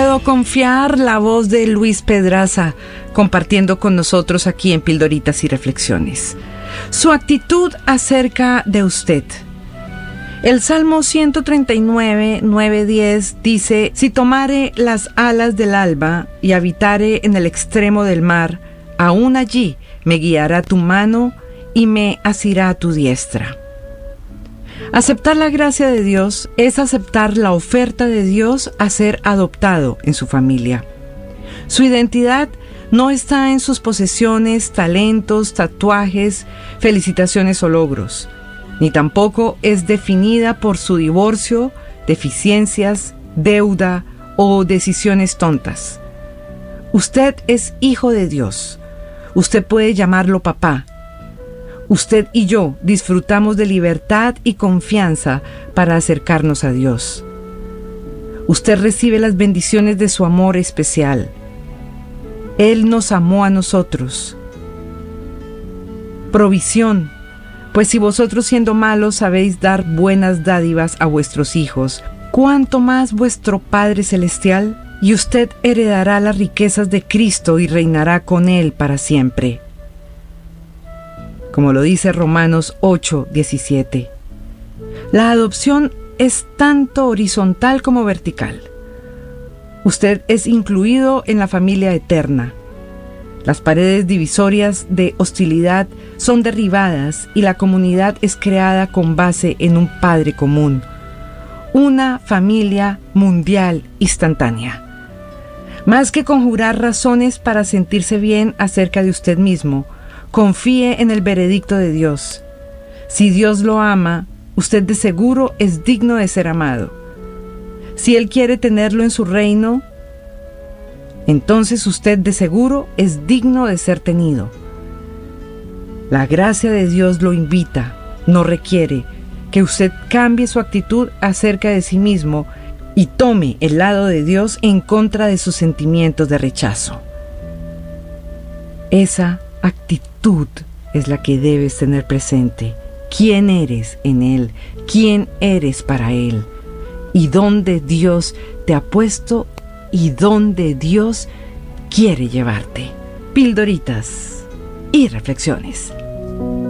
puedo confiar, la voz de Luis Pedraza, compartiendo con nosotros aquí en Pildoritas y Reflexiones. Su actitud acerca de usted. El Salmo 139, 9-10 dice: si tomare las alas del alba y habitare en el extremo del mar, aún allí me guiará tu mano y me asirá tu diestra. Aceptar la gracia de Dios es aceptar la oferta de Dios a ser adoptado en su familia. Su identidad no está en sus posesiones, talentos, tatuajes, felicitaciones o logros, ni tampoco es definida por su divorcio, deficiencias, deuda o decisiones tontas. Usted es hijo de Dios. Usted puede llamarlo papá. Usted y yo disfrutamos de libertad y confianza para acercarnos a Dios. Usted recibe las bendiciones de su amor especial. Él nos amó a nosotros. Provisión, pues si vosotros siendo malos sabéis dar buenas dádivas a vuestros hijos, ¿cuánto más vuestro Padre Celestial? Y usted heredará las riquezas de Cristo y reinará con Él para siempre. Como lo dice Romanos 8:17. La adopción es tanto horizontal como vertical. Usted es incluido en la familia eterna. Las paredes divisorias de hostilidad son derribadas y la comunidad es creada con base en un Padre común. Una familia mundial instantánea. Más que conjurar razones para sentirse bien acerca de usted mismo, confíe en el veredicto de Dios. Si Dios lo ama, usted de seguro es digno de ser amado. Si Él quiere tenerlo en su reino, entonces usted de seguro es digno de ser tenido. La gracia de Dios lo invita, no requiere que usted cambie su actitud acerca de sí mismo y tome el lado de Dios en contra de sus sentimientos de rechazo. Esa actitud es la que debes tener presente. ¿Quién eres en Él? ¿Quién eres para Él? ¿Y dónde Dios te ha puesto? ¿Y dónde Dios quiere llevarte? Pildoritas y reflexiones.